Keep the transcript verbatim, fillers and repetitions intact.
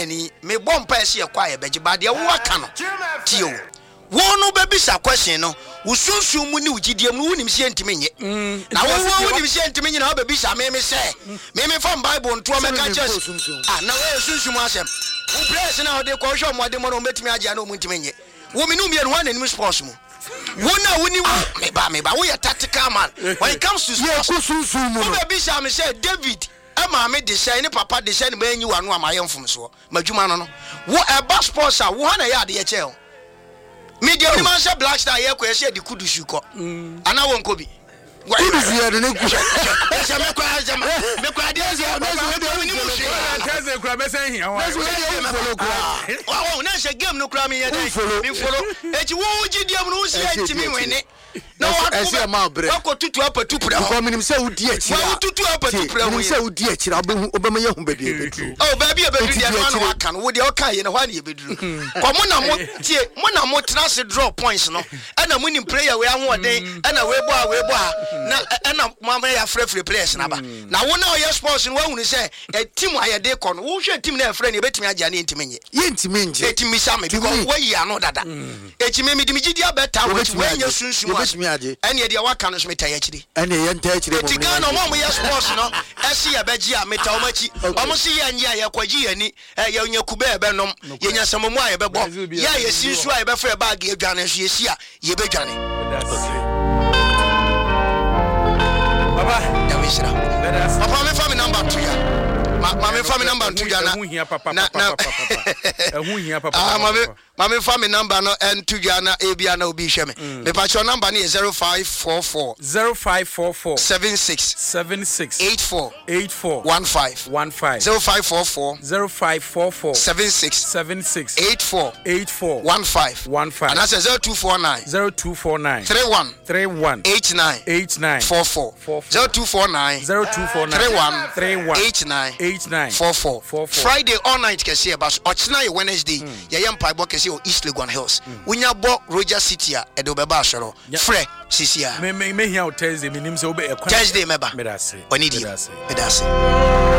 ni me bomb pass ye kwa ye beji ba de wo aka no tio wo no be bisa question no wo sunsun mu ni ugidie mu wonim sie ntimi nye na wo wo wonim sie ntimi nye na wo be bisa me me se me me from bible nto me ka chess ah na wo sunsun mu asem wo press na wo de ko hwe mo de mo no metimi agya na wo ntimi nye wo me no me no one anim sports mu wo na wo ni wo me ba me ba wo ye tactical man when it comes to sports wo sunsun mu wo be bisa me say David ama me de say ni papa de say ni ba nyi wanu amaye mfom so madwuma no no wo e ba sports a wo ha na ya de ye che ho media ni man say Black Star ye ko ye say de kudusu ko ana won ko bi kudusu ye de ne ku se me kwa se me kwa de se me ni mu se kaze kwa be say hian wa follow kwa wa na se game no kwa me ye dey me follow e ti wo gidiem no se e ti me wene no wa se ma bre wa ko tutu apatu pra ho minim se udi a kira wa tutu apatu pra ho minim se udi a kira obema ye hu ba bi e bedru oh ba bi e bedru dia no wa ka no wo de o ka ye na hwa na ye bedru ko mo na mo tie mo na mo tena se draw points no e na mo nim player we ahoden e na we bo a we bo a na e na mama ya free free players na ba na wo na o ye sports no wa hu ni se e team ayede ko no wo hwe team na e free na e betimi agya na entimi nye ye entimi nje etimi same because wo yi ano dada etimi mi dimi gidi abeta wo we nya sunsun and ye dia waka no so meta ya kiri and ye nta ya kiri mo ti ga no mo mo ya sports no e se ya beji a meta o machi o mo se ya nya ya kwaji ani ya nya kube e be nom ye nya samomu a ye be bo ya ye sinsu a ye be fa bag ye dwane so ye si a ye be dwane baba ya we sira papa me fa me number two ya ma me fa me number two ya na na ehun hia papa ah ma me ma me fa me number no and two ya na e bia na obi hwe me me pa cho number ni zero five four four zero five four four seven six seven six eight four eight four one five one five zero five four four zero five four four seven six seven six eight four eight four one five one five and that's zero two four nine zero two four nine three one three one eight nine eight nine four four zero two four nine zero two four nine three one three one eight nine eight nine four four Friday all night kesi e bas ochina ye Wednesday ye yam pai bo kesi o East Legon Hills unya bo Roger City a e do be ba asoro frɛ sisia me me me hia o Thursday me nim se wo be e Thursday meba me da se onidi me da se